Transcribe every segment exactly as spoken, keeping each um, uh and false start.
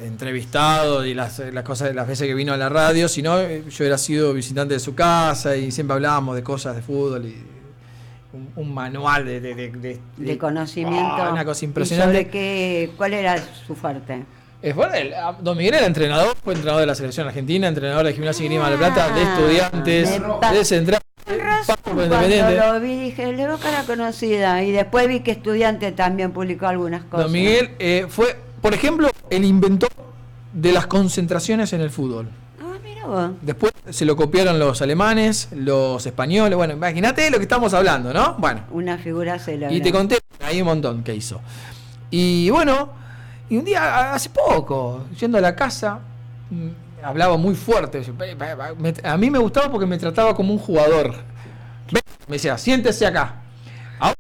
entrevistado y las, las cosas, las veces que vino a la radio, sino yo era sido visitante de su casa y siempre hablábamos de cosas de fútbol y un, un manual de, de, de, de, de conocimiento. Oh, una cosa impresionante. ¿Y sobre qué, cuál era su fuerte? Es bueno, el, Don Miguel era entrenador, fue entrenador de la selección argentina, entrenador de Gimnasia y Grima de la Plata, de Estudiantes, de Central. Cuando lo vi dije, le veo cara conocida, y después vi que Estudiante también publicó algunas cosas. Don Miguel eh, fue, por ejemplo, el inventor de las concentraciones en el fútbol. Ah, mira vos. Después se lo copiaron los alemanes, los españoles. Bueno, imagínate lo que estamos hablando, ¿no? Bueno. Una figura célebre. Y te conté ahí un montón que hizo. Y bueno, y un día, hace poco, yendo a la casa, hablaba muy fuerte. A mí me gustaba porque me trataba como un jugador. Me decía, siéntese acá. Ahora,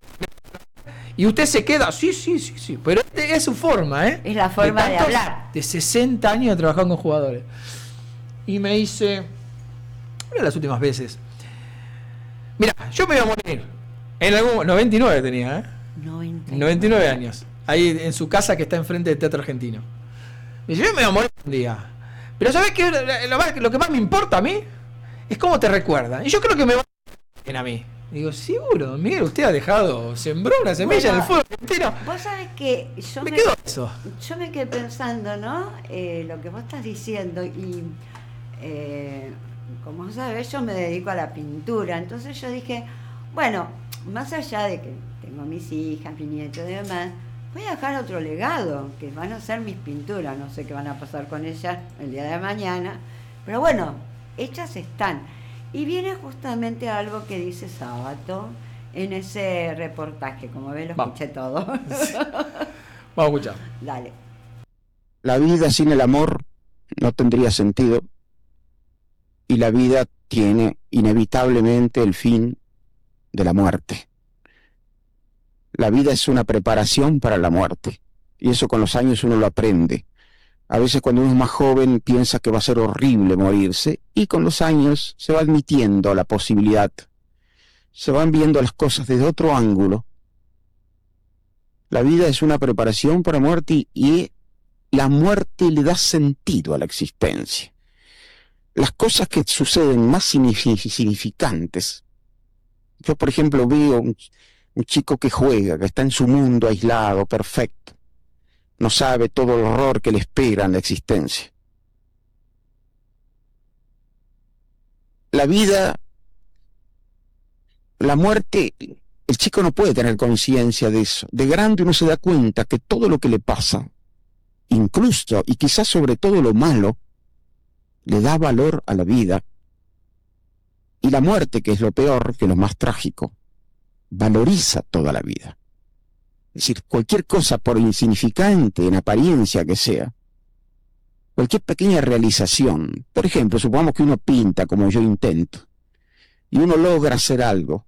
y usted se queda, sí, sí, sí, sí. Pero es su forma, ¿eh? Es la forma de, de hablar. De sesenta años trabajando con jugadores. Y me dice, una de las últimas veces, mira, yo me iba a morir. En algún noventa y nueve tenía, ¿eh? noventa y nueve. noventa y nueve años. Ahí en su casa que está enfrente del Teatro Argentino. Me dice, yo me iba a morir un día. Pero ¿sabes qué? Lo, más, lo que más me importa a mí es cómo te recuerdan. Y yo creo que me va a mí. Digo, seguro, Miguel, usted ha dejado, sembró una semilla bueno, en el fútbol argentino. Vos sabés que yo me, me quedo eso. Yo me quedé pensando, ¿no? Eh, lo que vos estás diciendo y eh, como sabés, yo me dedico a la pintura. Entonces yo dije, bueno, más allá de que tengo mis hijas, mis nietos y demás, voy a dejar otro legado, que van a ser mis pinturas. No sé qué van a pasar con ellas el día de mañana, pero bueno, hechas están. Y viene justamente algo que dice Sábato en ese reportaje. Como ven, lo escuché todo. Vamos a escuchar. Dale. La vida sin el amor no tendría sentido. Y la vida tiene inevitablemente el fin de la muerte. La vida es una preparación para la muerte. Y eso con los años uno lo aprende. A veces cuando uno es más joven piensa que va a ser horrible morirse y con los años se va admitiendo la posibilidad. Se van viendo las cosas desde otro ángulo. La vida es una preparación para la muerte y la muerte le da sentido a la existencia. Las cosas que suceden más significantes. Yo, por ejemplo, veo un, un chico que juega, que está en su mundo aislado, perfecto. No sabe todo el horror que le espera en la existencia. La vida, la muerte, el chico no puede tener conciencia de eso. De grande uno se da cuenta que todo lo que le pasa, incluso y quizás sobre todo lo malo, le da valor a la vida. Y la muerte, que es lo peor, que es lo más trágico, valoriza toda la vida. Es decir, cualquier cosa, por insignificante en apariencia que sea, cualquier pequeña realización, por ejemplo, supongamos que uno pinta como yo intento, y uno logra hacer algo,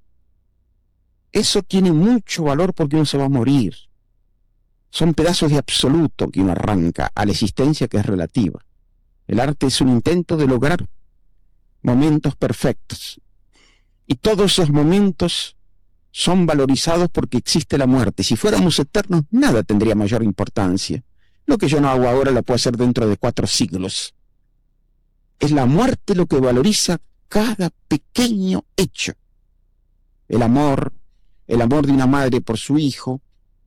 eso tiene mucho valor porque uno se va a morir. Son pedazos de absoluto que uno arranca a la existencia que es relativa. El arte es un intento de lograr momentos perfectos. Y todos esos momentos son valorizados porque existe la muerte. Si fuéramos eternos, nada tendría mayor importancia. Lo que yo no hago ahora lo puedo hacer dentro de cuatro siglos. Es la muerte lo que valoriza cada pequeño hecho. El amor, el amor de una madre por su hijo,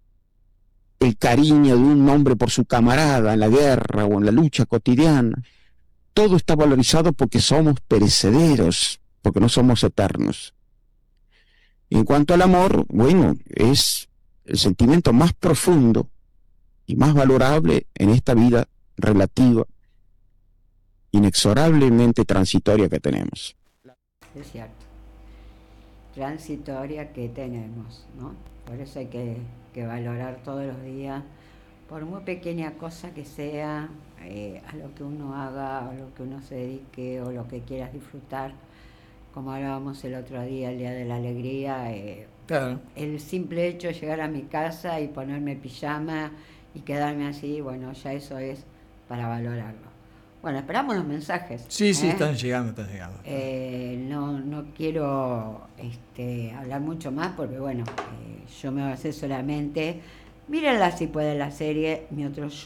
el cariño de un hombre por su camarada en la guerra o en la lucha cotidiana. Todo está valorizado porque somos perecederos, porque no somos eternos. Y en cuanto al amor, bueno, es el sentimiento más profundo y más valorable en esta vida relativa, inexorablemente transitoria que tenemos. Es cierto. Transitoria que tenemos, ¿no? Por eso hay que, que valorar todos los días, por muy pequeña cosa que sea, eh, a lo que uno haga, a lo que uno se dedique o lo que quieras disfrutar. Como hablábamos el otro día, el Día de la Alegría, eh, claro. El simple hecho de llegar a mi casa y ponerme pijama y quedarme así, bueno, ya eso es para valorarlo. Bueno, esperamos los mensajes. Sí, sí, ¿eh? están llegando, están llegando. Eh, no, no quiero este, hablar mucho más porque, bueno, eh, yo me basé solamente... Mírenla si pueden la serie, Mi Otro Yo.